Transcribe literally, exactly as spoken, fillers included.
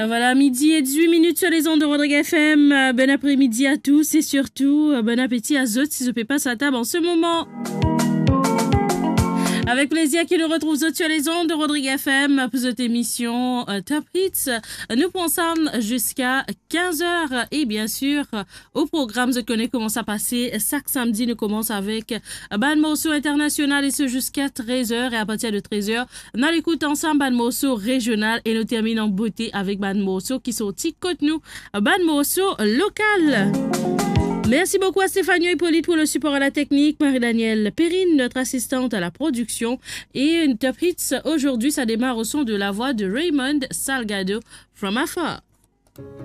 Voilà, midi et dix-huit minutes sur les ondes de Rodrigue F M. Bon après-midi à tous et surtout, bon appétit à Zot si je peux pas à table en ce moment. Avec plaisir qu'il nous retrouve sur les ondes de Rodrigue F M pour cette émission euh, Top Hits. Nous pensons jusqu'à quinze heures et bien sûr, au programme, je connais comment ça passer. Chaque samedi, nous commençons avec Ban Morceau International et ce jusqu'à treize heures. Et à partir de treize heures, nous l'écoute ensemble Ban Morceau Régional et nous terminons en beauté avec Ban Morceau qui sortit côté nous, Ban Morceau Local. Merci beaucoup à Stéphanie Hippolyte pour le support à la technique, Marie-Danielle Perrine, notre assistante à la production. Et une Top Hits, aujourd'hui, ça démarre au son de la voix de Raymond Salgado, From Afar.